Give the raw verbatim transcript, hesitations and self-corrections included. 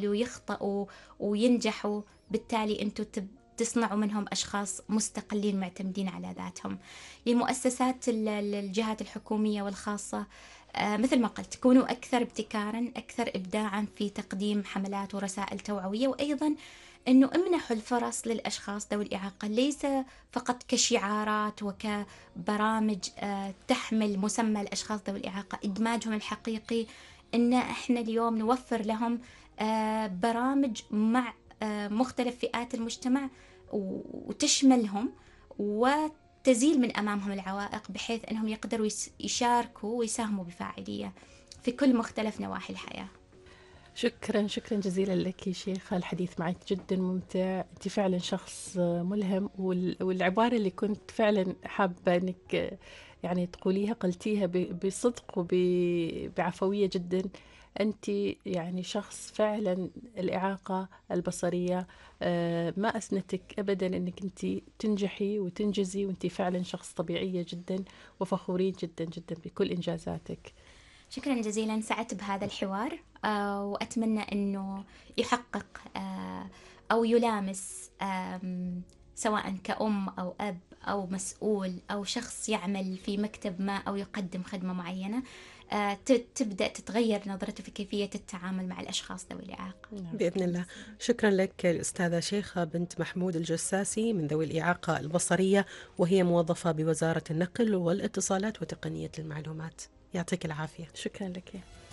يحاولوا يخطئوا وينجحوا، بالتالي أنتوا تب تصنعوا منهم أشخاص مستقلين معتمدين على ذاتهم. لمؤسسات ال- ال- الجهات الحكومية والخاصة، آه، مثل ما قلت، كونوا أكثر ابتكارا، أكثر إبداعا في تقديم حملات ورسائل توعوية، وأيضا أنه امنحوا الفرص للأشخاص ذوي الإعاقة ليس فقط كشعارات وكبرامج آه، تحمل مسمى الأشخاص ذوي الإعاقة. إدماجهم الحقيقي أن إحنا اليوم نوفر لهم آه، برامج مع آه، مختلف فئات المجتمع وتشملهم وتزيل من أمامهم العوائق، بحيث أنهم يقدروا يشاركوا ويساهموا بفاعلية في كل مختلف نواحي الحياة. شكرا شكرا جزيلا لك يا شيخة، الحديث معك جدا ممتع، أنت فعلا شخص ملهم، والعبارة اللي كنت فعلا حابة أنك يعني تقوليها قلتيها بصدق وبعفوية جدا. أنت يعني شخص فعلا الإعاقة البصرية ما أسنتك أبدا أنك أنت تنجحي وتنجزي، وأنت فعلا شخص طبيعية جدا، وفخورين جدا جدا بكل إنجازاتك. شكرا جزيلا، سعدت بهذا الحوار، آه، وأتمنى أنه يحقق آه، أو يلامس آم، سواء كأم أو أب أو مسؤول أو شخص يعمل في مكتب ما أو يقدم خدمة معينة، آه، ت- تبدأ تتغير نظرته في كيفية التعامل مع الأشخاص ذوي الإعاقة. نعم. بإذن شكرا الله. جزيلا. شكرا لك الأستاذة شيخة بنت محمود الجساسي من ذوي الإعاقة البصرية، وهي موظفة بوزارة النقل والاتصالات وتقنية المعلومات. يعطيك العافية. شكرا لك.